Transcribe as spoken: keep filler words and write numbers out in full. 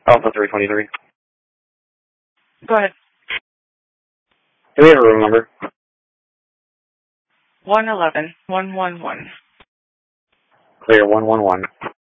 Alpha three twenty-three. Go ahead. Do we have a room number? one eleven, one one one. Clear one one one.